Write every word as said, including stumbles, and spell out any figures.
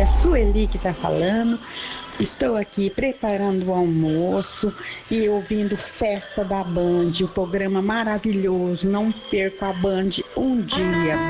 é a Sueli que está falando. Estou aqui preparando o almoço e ouvindo Festa da Band, o programa maravilhoso. Não perco a Band um dia.